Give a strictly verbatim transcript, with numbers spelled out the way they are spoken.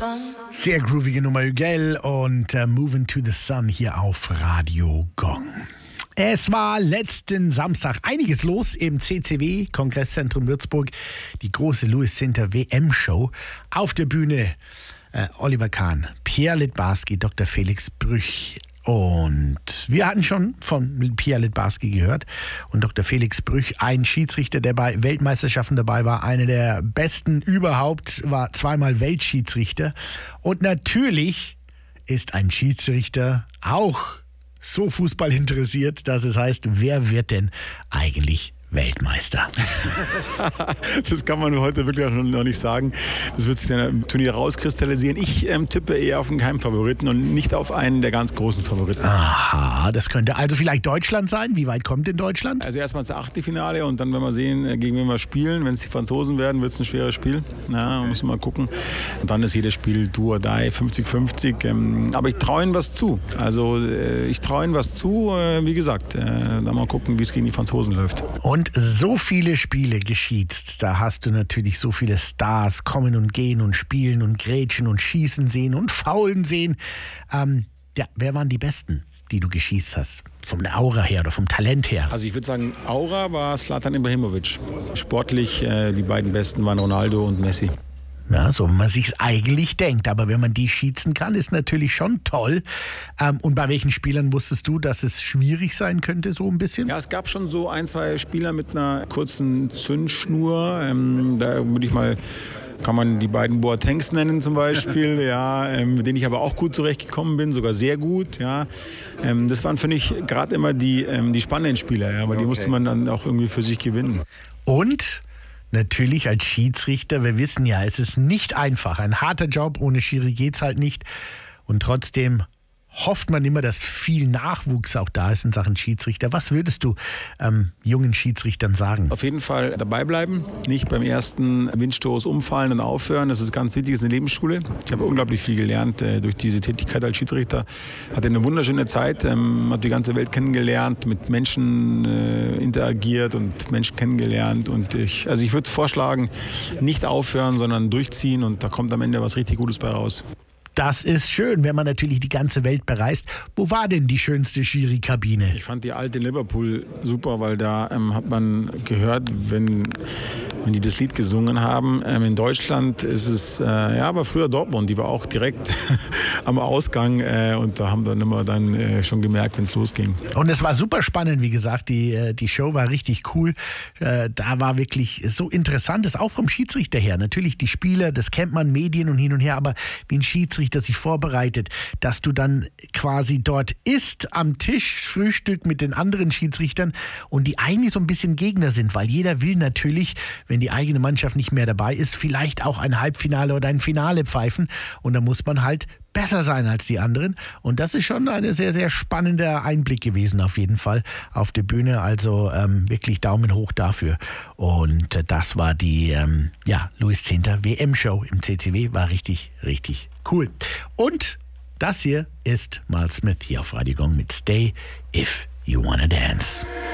Sehr groovige Nummer, gell? Und uh, Moving to the Sun hier auf Radio Gong. Es war letzten Samstag einiges los im C C W, Kongresszentrum Würzburg. Die große Louis Zinter W M-Show. Auf der Bühne äh, Oliver Kahn, Pierre Littbarski, Doktor Felix Brüch. Und wir hatten schon von Pierre Littbarski gehört und Doktor Felix Brüch, ein Schiedsrichter, der bei Weltmeisterschaften dabei war, einer der besten überhaupt, war zweimal Weltschiedsrichter. Und natürlich ist ein Schiedsrichter auch so Fußball interessiert, dass es heißt, wer wird denn eigentlich Weltmeister? Das kann man heute wirklich noch nicht sagen. Das wird sich dann im Turnier rauskristallisieren. Ich ähm, tippe eher auf einen Geheimfavoriten und nicht auf einen der ganz großen Favoriten. Aha, das könnte also vielleicht Deutschland sein. Wie weit kommt denn Deutschland? Also erstmal ins Achtelfinale und dann werden wir sehen, gegen wen wir spielen. Wenn es die Franzosen werden, wird es ein schweres Spiel. Ja, müssen wir mal gucken. Und dann ist jedes Spiel do or die, fünfzig fünfzig. Ähm, aber ich traue ihnen was zu. Also äh, ich traue ihnen was zu. Äh, wie gesagt, äh, dann mal gucken, wie es gegen die Franzosen läuft. Und so viele Spiele geschieht, da hast du natürlich so viele Stars kommen und gehen und spielen und grätschen und schießen sehen und faulen sehen. Ähm, ja, wer waren die Besten, die du geschießt hast? Vom Aura her oder vom Talent her? Also ich würde sagen, Aura war Zlatan Ibrahimovic. Sportlich äh, die beiden Besten waren Ronaldo und Messi. Ja, so wie man sich's eigentlich denkt. Aber wenn man die schießen kann, ist natürlich schon toll. Ähm, und bei welchen Spielern wusstest du, dass es schwierig sein könnte, so ein bisschen? Ja, es gab schon so ein, zwei Spieler mit einer kurzen Zündschnur. Ähm, da würde ich mal, kann man die beiden Boatengs nennen zum Beispiel, ja, ähm, mit denen ich aber auch gut zurechtgekommen bin, sogar sehr gut. Ja. Ähm, das waren, finde ich, gerade immer die, ähm, die spannenden Spieler, ja, weil okay. Die musste man dann auch irgendwie für sich gewinnen. Und natürlich als Schiedsrichter, wir wissen ja, es ist nicht einfach. Ein harter Job, ohne Schiri geht's halt nicht. Und trotzdem hofft man immer, dass viel Nachwuchs auch da ist in Sachen Schiedsrichter. Was würdest du ähm, jungen Schiedsrichtern sagen? Auf jeden Fall dabei bleiben, nicht beim ersten Windstoß umfallen und aufhören. Das ist ganz wichtig, das ist eine Lebensschule. Ich habe unglaublich viel gelernt äh, durch diese Tätigkeit als Schiedsrichter. Hatte eine wunderschöne Zeit, ähm, habe die ganze Welt kennengelernt, mit Menschen äh, interagiert und Menschen kennengelernt. Und ich, also ich würde vorschlagen, nicht aufhören, sondern durchziehen und da kommt am Ende was richtig Gutes bei raus. Das ist schön, wenn man natürlich die ganze Welt bereist. Wo war denn die schönste Schiri-Kabine? Ich fand die alte in Liverpool super, weil da ähm, hat man gehört, wenn, wenn die das Lied gesungen haben. Ähm, in Deutschland ist es, äh, ja, aber früher Dortmund, die war auch direkt am Ausgang äh, und da haben wir dann immer dann äh, schon gemerkt, wenn es losging. Und es war super spannend, wie gesagt, die, die Show war richtig cool. Äh, da war wirklich so Interessantes, auch vom Schiedsrichter her. Natürlich die Spieler, das kennt man, Medien und hin und her, aber wie ein Schiedsrichter sich vorbereitet, dass du dann quasi dort isst am Tisch, Frühstück mit den anderen Schiedsrichtern und die eigentlich so ein bisschen Gegner sind, weil jeder will natürlich, wenn die eigene Mannschaft nicht mehr dabei ist, vielleicht auch ein Halbfinale oder ein Finale pfeifen und da muss man halt besser sein als die anderen und das ist schon ein sehr, sehr spannender Einblick gewesen auf jeden Fall auf der Bühne, also ähm, wirklich Daumen hoch dafür und äh, das war die ähm, ja, Louis Zinter W M-Show im C C W, war richtig, richtig cool. Und das hier ist Mal Smith hier auf Radio Gong mit Stay If You Wanna Dance.